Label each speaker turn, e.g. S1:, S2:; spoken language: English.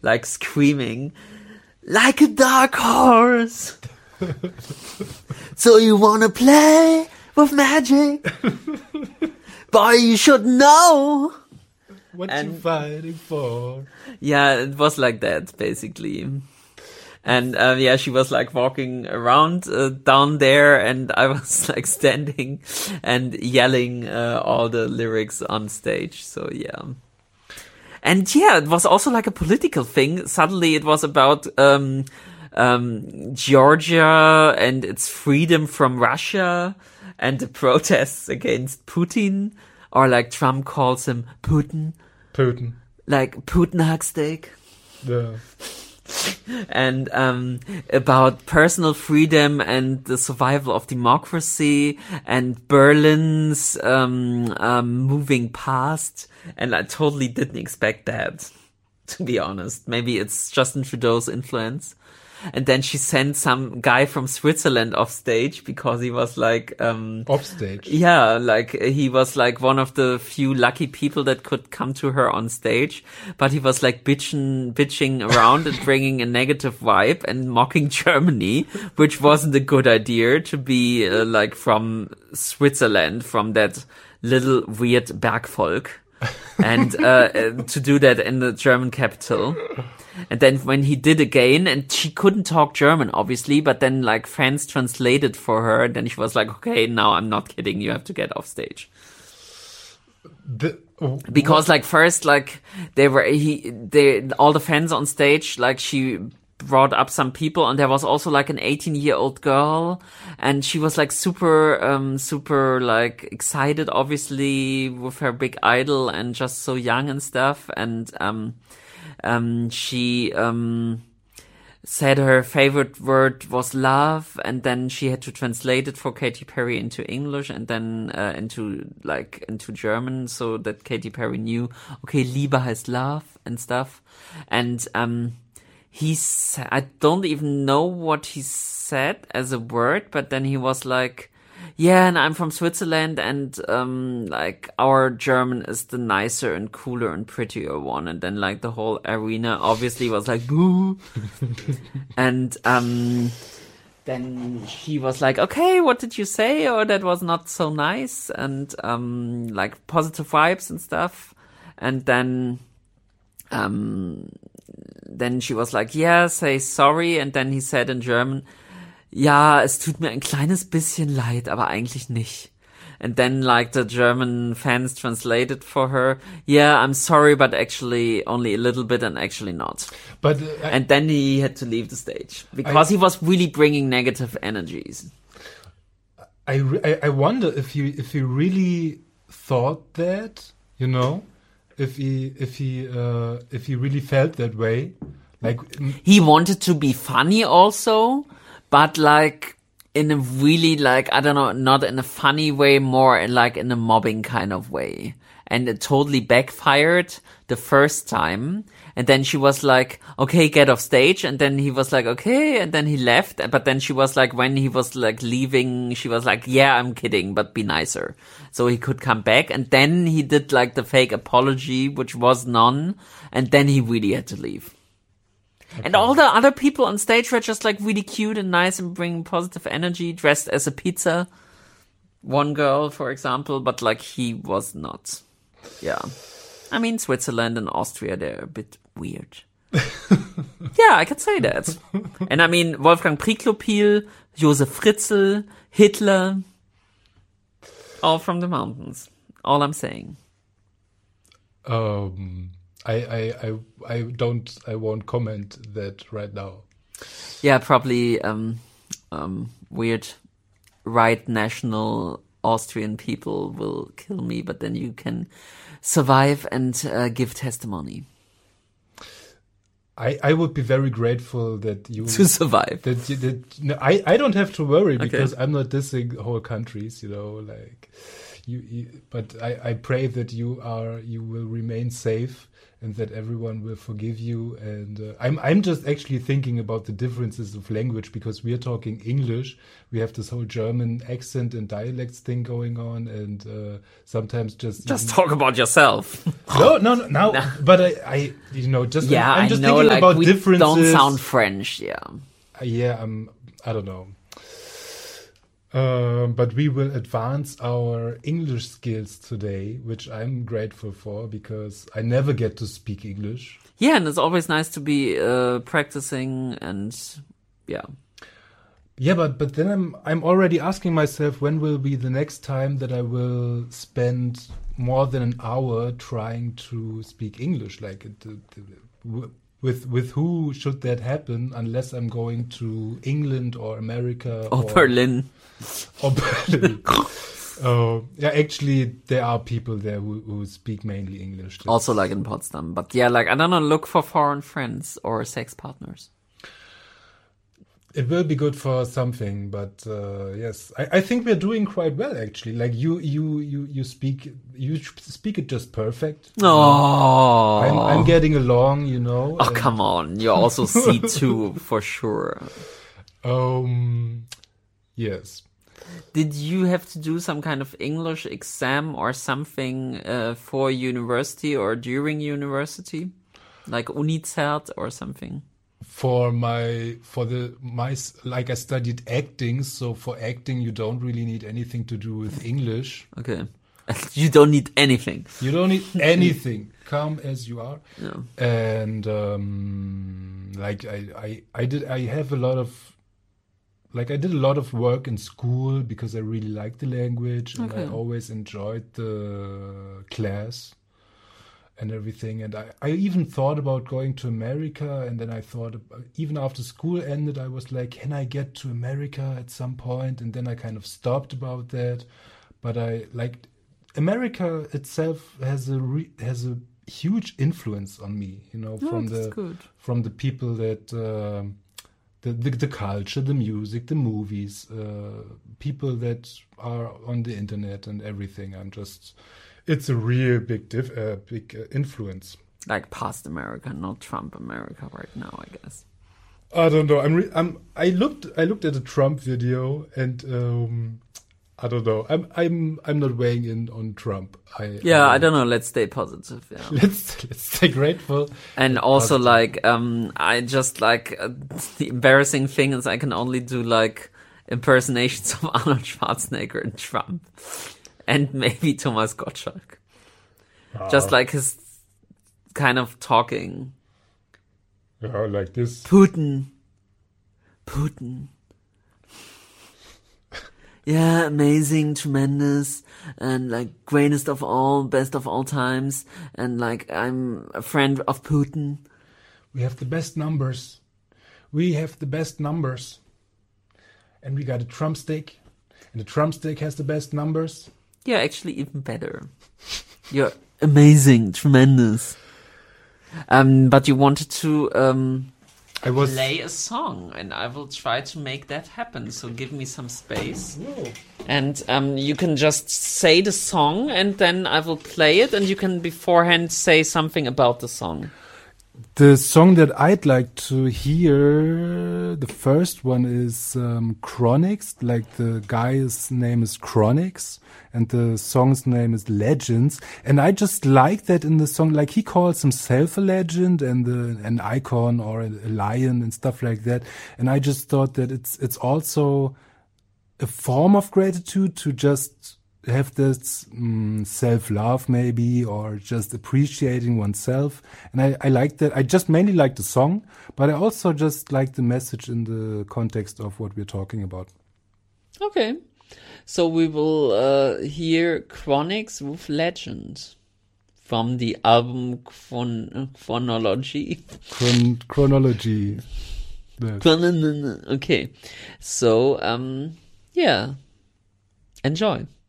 S1: like screaming, like a dark horse. So you wanna play with magic? Boy, you should know
S2: what you fighting for.
S1: Yeah, it was like that, basically. And she was like walking around down there, and I was like standing and yelling all the lyrics on stage. So yeah. And yeah, it was also like a political thing. Suddenly it was about Georgia and its freedom from Russia and the protests against Putin, or like Trump calls him Putin. Like Putin hug steak.
S2: Yeah.
S1: And about personal freedom and the survival of democracy and Berlin's moving past. And I totally didn't expect that, to be honest. Maybe it's Justin Trudeau's influence. And then she sent some guy from Switzerland off stage because he was like
S2: off stage.
S1: Yeah, like he was like one of the few lucky people that could come to her on stage, but he was like bitching around and bringing a negative vibe and mocking Germany, which wasn't a good idea to be like from Switzerland, from that little weird Bergvolk, and to do that in the German capital. And then when he did again, and she couldn't talk German, obviously, but then like fans translated for her, and then she was like, okay, now I'm not kidding, you have to get off stage. Because like first, like all the fans on stage, like she brought up some people, and there was also like an 18-year-old girl, and she was like super like excited, obviously, with her big idol and just so young and stuff. And she said her favorite word was love, and then she had to translate it for Katy Perry into English and then into German, so that Katy Perry knew, okay, Liebe heißt love and stuff. And I don't even know what he said as a word, but then he was like, yeah, and I'm from Switzerland, and like our German is the nicer and cooler and prettier one. And then like the whole arena obviously was like boo. And then she was like, okay, what did you say? Or that was not so nice, and like positive vibes and stuff. And then she was like, yeah, say sorry. And then he said in German, ja, es tut mir ein kleines bisschen leid, aber eigentlich nicht. And then like the German fans translated for her, yeah, I'm sorry, but actually only a little bit and actually not.
S2: But
S1: and then he had to leave the stage because he was really bringing negative energies.
S2: I wonder if he really thought that, you know, if he really felt that way, like
S1: he wanted to be funny also. But like in a really like, I don't know, not in a funny way, more like in a mobbing kind of way. And it totally backfired the first time. And then she was like, okay, get off stage. And then he was like, okay. And then he left. But then she was like, when he was like leaving, she was like, yeah, I'm kidding, but be nicer. So he could come back. And then he did like the fake apology, which was none. And then he really had to leave. Okay. And all the other people on stage were just like really cute and nice and bringing positive energy, dressed as a pizza. One girl, for example, but like he was not. Yeah. I mean, Switzerland and Austria, they're a bit weird. Yeah, I can say that. And I mean, Wolfgang Priklopil, Josef Fritzl, Hitler, all from the mountains. All I'm saying.
S2: I won't comment that right now.
S1: Yeah, probably weird right national Austrian people will kill me, but then you can survive and give testimony.
S2: I would be very grateful that you
S1: to survive.
S2: No, I don't have to worry because I'm not dissing whole countries, you know, like but I pray that you will remain safe and that everyone will forgive you. And I'm just actually thinking about the differences of language, because we are talking English. We have this whole German accent and dialects thing going on, and sometimes just
S1: talk about yourself.
S2: No. But I just
S1: Yeah,
S2: I'm just
S1: I know,
S2: thinking
S1: like,
S2: about
S1: we
S2: differences.
S1: don't sound French, yeah.
S2: Yeah, I don't know. But we will advance our English skills today, which I'm grateful for, because I never get to speak English.
S1: Yeah, and it's always nice to be practicing, and yeah.
S2: Yeah, but then I'm already asking myself, when will be the next time that I will spend more than an hour trying to speak English? Like, with who should that happen, unless I'm going to England or America
S1: Or Berlin.
S2: Or Berlin. Yeah, actually, there are people there who speak mainly English.
S1: Also like in Potsdam. But yeah, like, I don't know, look for foreign friends or sex partners.
S2: It will be good for something, but yes, I think we're doing quite well, actually. Like, you speak it just perfect.
S1: Oh,
S2: I'm getting along,
S1: Oh, come on. You're also C2 for sure.
S2: Yes.
S1: Did you have to do some kind of English exam or something for university or during university? Like Uni-Cert or something?
S2: Like, I studied acting, so for acting you don't really need anything to do with English.
S1: Okay. You don't need anything.
S2: You don't need anything. Come as you are.
S1: Yeah.
S2: And like I did a lot of work in school because I really liked the language, and I always enjoyed the class and everything. And I even thought about going to America, and then I thought, even after school ended, I was like, can I get to America at some point? And then I kind of stopped about that. But America itself has a huge influence on me, from the people that the culture, the music, the movies, people that are on the internet and everything. It's a real big influence.
S1: Like past America, not Trump America right now, I guess.
S2: I don't know. I looked at a Trump video, and I don't know. I'm not weighing in on Trump. I
S1: don't know. Let's stay positive. Yeah.
S2: Let's stay grateful.
S1: And also, I just the embarrassing thing is I can only do like impersonations of Arnold Schwarzenegger and Trump, and maybe Thomas Gottschalk. Just like his kind of talking.
S2: Yeah, like this.
S1: Putin. Yeah, amazing, tremendous, and like greatest of all, best of all times, and like I'm a friend of Putin.
S2: We have the best numbers. And we got a Trump steak, and the Trump steak has the best numbers.
S1: Yeah, actually even better. You're amazing, tremendous. But you wanted to play a song, and I will try to make that happen. So give me some space.
S2: Whoa.
S1: And you can just say the song, and then I will play it, and you can beforehand say something about the song.
S2: The song that I'd like to hear, the first one is Chronix. Like, the guy's name is Chronix, and the song's name is Legends. And I just like that in the song, like, he calls himself a legend and an icon or a lion and stuff like that. And I just thought that it's also a form of gratitude to just have this self-love maybe, or just appreciating oneself. And I like that. I just mainly like the song, but I also just like the message in the context of what we're talking about.
S1: Okay. So we will hear Chronix with Legend from the album Chronology.
S2: Chronology.
S1: Okay. So, yeah. Enjoy.